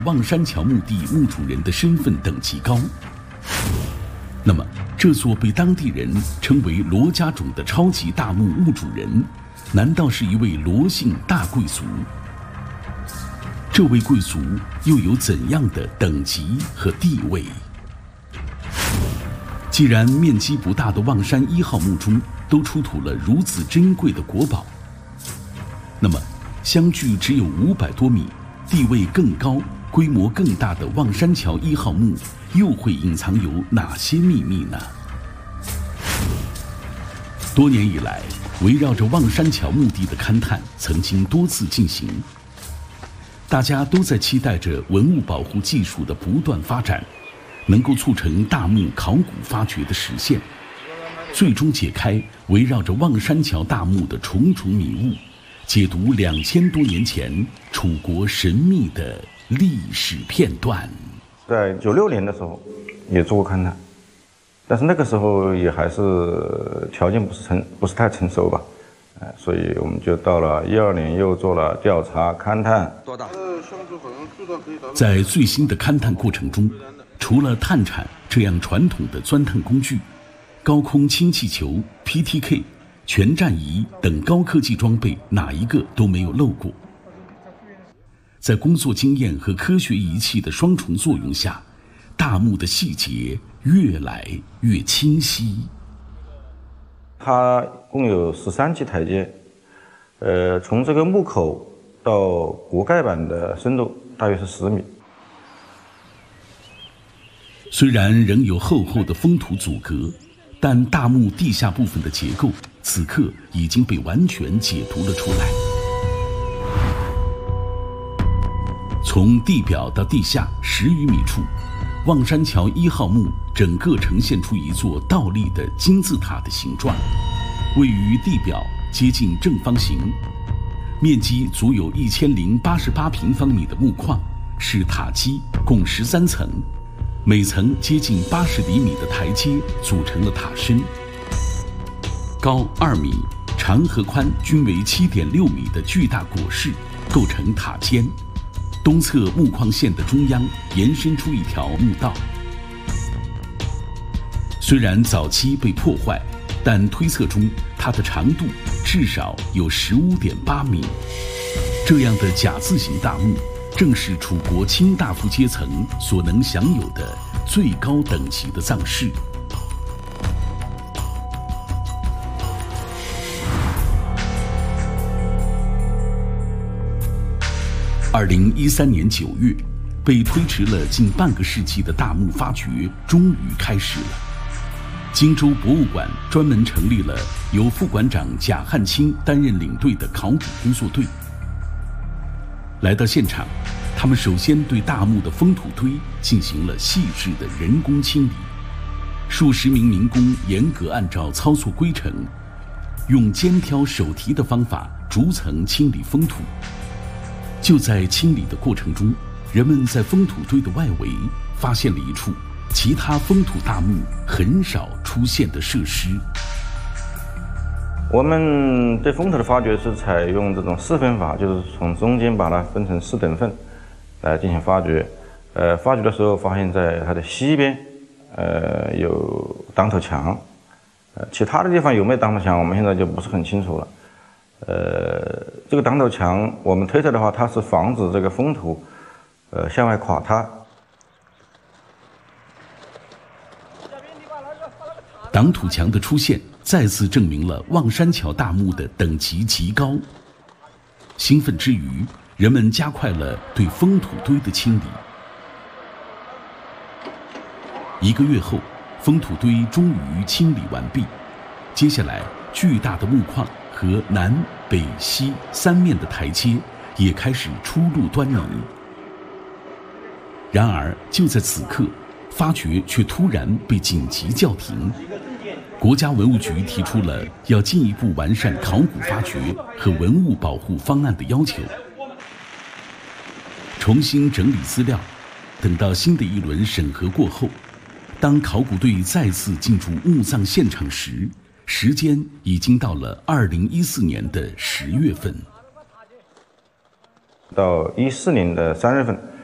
望山桥墓地墓主人的身份等级高。那么，这座被当地人称为罗家种的超级大墓墓主人，难道是一位罗姓大贵族？这位贵族又有怎样的等级和地位？既然面积不大的望山1号墓中都出土了如此珍贵的国宝，那么相距只有500多米、地位更高、规模更大的望山桥1号墓又会隐藏有哪些秘密呢？多年以来，围绕着望山桥墓地的勘探曾经多次进行，大家都在期待着文物保护技术的不断发展，能够促成大墓考古发掘的实现，最终解开围绕着望山桥大墓的重重迷雾，解读2000多年前楚国神秘的历史片段。 在96年的时候也做过勘探，但是那个时候也还是条件不是太成熟吧，所以我们就到了12年又做了调查勘探。多大？ 在最新的勘探过程中，除了探铲这样传统的钻探工具，高空氢气球、PTK、全站仪等高科技装备哪一个都没有漏过。在工作经验和科学仪器的双重作用下，大墓的细节越来越清晰。 它共有13级台阶，从这个墓口到锅盖板的深度大约是10米。 虽然仍有厚厚的封土阻隔，但大墓地下部分的结构此刻已经被完全解读了出来。从地表到地下10余米处，望山桥1号墓整个呈现出一座倒立的金字塔的形状，位于地表接近正方形，面积足有1088平方米的墓框，是塔基，共13层，每层接近80厘米的台阶组成了塔身，高2米，长和宽均为7.6米的巨大椁室构成塔尖。东侧墓框线的中央延伸出一条墓道，虽然早期被破坏，但推测中它的长度至少有15.8米。这样的甲字形大墓，正是楚国卿大夫阶层所能享有的最高等级的葬式。2013年9月，被推迟了近半个世纪的大墓发掘终于开始了。荆州博物馆专门成立了由副馆长贾汉卿担任领队的考古工作队。来到现场，他们首先对大墓的封土堆进行了细致的人工清理，数十名民工严格按照操作规程，用肩挑手提的方法逐层清理封土。就在清理的过程中，人们在封土堆的外围发现了一处其他封土大墓很少出现的设施。 我们对封土的发掘是采用这种4分法，就是从中间把它分成4等份来进行发掘。发掘的时候发现在它的西边，有挡土墙，其他的地方有没有挡土墙，我们现在就不是很清楚了。这个挡土墙，我们推测的话，它是防止这个封土，向外垮塌。 挡土墙的出现，再次证明了望山桥大墓的等级极高。兴奋之余，人们加快了对封土堆的清理。1个月后，封土堆终于清理完毕。接下来，巨大的墓框和南北西3面的台阶也开始初露端倪。然而就在此刻，发掘却突然被紧急叫停。国家文物局提出了要进一步完善考古发掘和文物保护方案的要求，重新整理资料，等到新的一轮审核过后，当考古队再次进驻墓葬现场时，时间已经到了2014年的10月份。 到14年的3月份，